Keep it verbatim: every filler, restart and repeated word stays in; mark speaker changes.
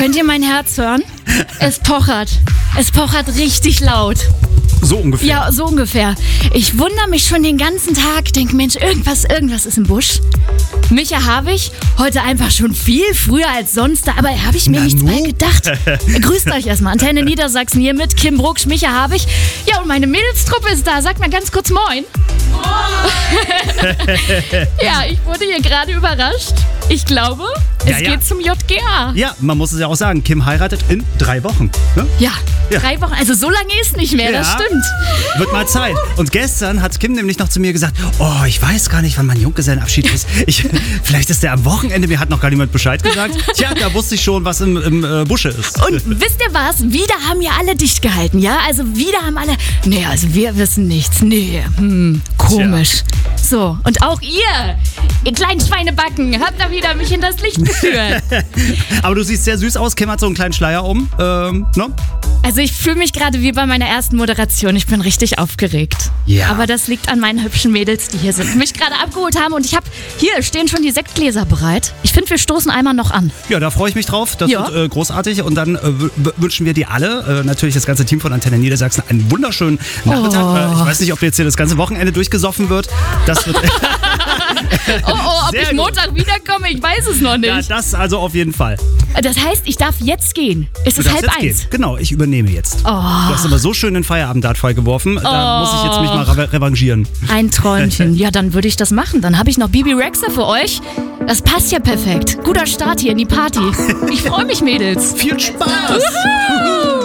Speaker 1: Könnt ihr mein Herz hören? Es pochert. Es pochert richtig laut.
Speaker 2: So ungefähr.
Speaker 1: Ja, so ungefähr. Ich wundere mich schon den ganzen Tag, denke, Mensch, irgendwas, irgendwas ist im Busch. Micha habe ich heute einfach schon viel früher als sonst da, aber habe ich mir
Speaker 2: Na
Speaker 1: nichts
Speaker 2: nu?
Speaker 1: bei gedacht. Grüßt euch erstmal. Antenne Niedersachsen hier mit Kim Brucksch, Micha habe ich. Ja, und meine Mädelstruppe ist da. Sagt mal ganz kurz Moin. Moin. Ja, ich wurde hier gerade überrascht. Ich glaube, es
Speaker 2: Ja, ja.
Speaker 1: geht zum J G A.
Speaker 2: Ja, man muss es ja auch sagen, Kim heiratet in drei Wochen. Ne?
Speaker 1: Ja,
Speaker 2: Ja.
Speaker 1: drei Wochen. Also so lange ist nicht mehr, das
Speaker 2: Ja.
Speaker 1: stimmt.
Speaker 2: Wird mal Zeit. Und gestern hat Kim nämlich noch zu mir gesagt, oh, ich weiß gar nicht, wann mein Junggesellenabschied ist. Ich, vielleicht ist der am Wochenende, mir hat noch gar niemand Bescheid gesagt. Tja, da wusste ich schon, was im, im äh, Busche ist.
Speaker 1: Und wisst ihr was? Wieder haben ja alle dicht gehalten, ja? Also wieder haben alle... Nee, also wir wissen nichts. Nee, hm, komisch. So, und auch ihr, ihr kleinen Schweinebacken, habt da wieder mich in das Licht geführt.
Speaker 2: Aber du siehst sehr süß aus. Kim hat so einen kleinen Schleier um. Ähm, ne?
Speaker 1: Also ich fühle mich gerade wie bei meiner ersten Moderation. Ich bin richtig aufgeregt.
Speaker 2: Ja.
Speaker 1: Aber das liegt an meinen hübschen Mädels, die hier sind, die mich gerade abgeholt haben. Und ich habe, hier stehen schon die Sektgläser bereit. Ich finde, wir stoßen einmal noch an.
Speaker 2: Ja, da freue ich mich drauf. Das
Speaker 1: Ja.
Speaker 2: wird äh, großartig. Und dann äh, w- w- wünschen wir dir alle, äh, natürlich das ganze Team von Antenne Niedersachsen, einen wunderschönen Nachmittag.
Speaker 1: Oh.
Speaker 2: Äh, ich weiß nicht, ob jetzt hier das ganze Wochenende durchgesoffen wird. Das wird
Speaker 1: Oh, oh, ob
Speaker 2: Sehr
Speaker 1: ich
Speaker 2: gut.
Speaker 1: Montag wiederkomme, ich weiß es noch nicht.
Speaker 2: ja, das also auf jeden Fall.
Speaker 1: Das heißt, ich darf jetzt gehen. Es
Speaker 2: Du
Speaker 1: ist
Speaker 2: darfst
Speaker 1: halb
Speaker 2: jetzt
Speaker 1: eins.
Speaker 2: gehen. Genau, ich übernehme jetzt.
Speaker 1: Oh.
Speaker 2: Du hast aber so schön den Feierabenddart freigeworfen. Da muss ich jetzt mich mal re- revanchieren.
Speaker 1: Ein Träumchen. Ja, dann würde ich das machen. Dann habe ich noch Bibi Rexha für euch. Das passt ja perfekt. Guter Start hier in die Party. Ich freue mich, Mädels.
Speaker 2: Viel Spaß!